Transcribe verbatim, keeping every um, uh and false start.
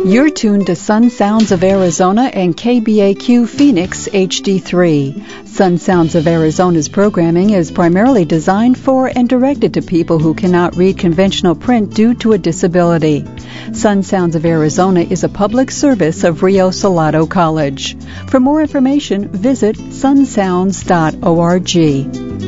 You're tuned to Sun Sounds of Arizona and K B A Q Phoenix H D three. Sun Sounds of Arizona's programming is primarily designed for and directed to people who cannot read conventional print due to a disability. Sun Sounds of Arizona is a public service of Rio Salado College. For more information, visit sun sounds dot org.